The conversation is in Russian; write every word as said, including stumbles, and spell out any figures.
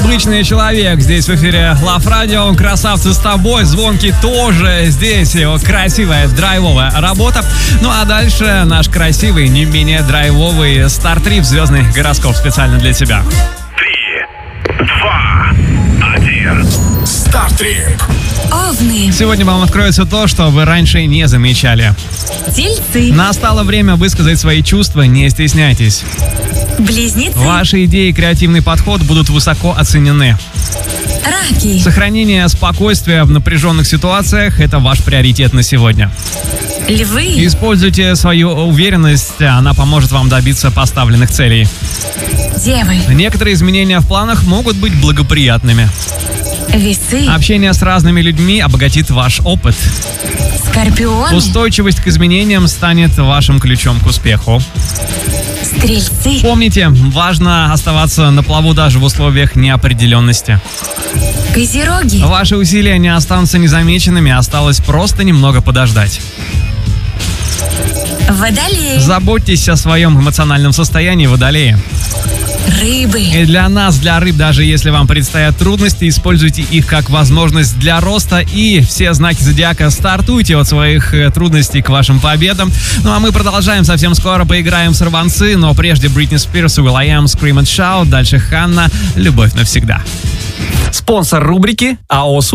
Обычный человек здесь в эфире Love Radio. Красавцы с тобой. Звонкий тоже здесь. Его красивая драйвовая работа. Ну а дальше наш красивый, не менее драйвовый Star Trip, звездный гороскоп специально для тебя. Три, два, один. Star Trip. Овны. Сегодня вам откроется то, что вы раньше не замечали. Тельцы. Настало время высказать свои чувства, не стесняйтесь. Близнецы. Ваши идеи и креативный подход будут высоко оценены. Раки. Сохранение спокойствия в напряженных ситуациях – это ваш приоритет на сегодня. Львы. Используйте свою уверенность, она поможет вам добиться поставленных целей. Девы. Некоторые изменения в планах могут быть благоприятными. Весы. Общение с разными людьми обогатит ваш опыт. Скорпионы. Устойчивость к изменениям станет вашим ключом к успеху. Стрельцы. Помните, важно оставаться на плаву даже в условиях неопределенности. Козероги. Ваши усилия не останутся незамеченными, осталось просто немного подождать. Водолеи. Заботьтесь о своем эмоциональном состоянии, водолеи. Рыбы. И для нас, для рыб, даже если вам предстоят трудности, используйте их как возможность для роста. И все знаки зодиака, стартуйте от своих трудностей к вашим победам. Ну а мы продолжаем. Совсем скоро поиграем в сорванцы. Но прежде Бритни Спирс, will.i.am, Scream and Shout. Дальше Ханна, Любовь навсегда. Спонсор рубрики АО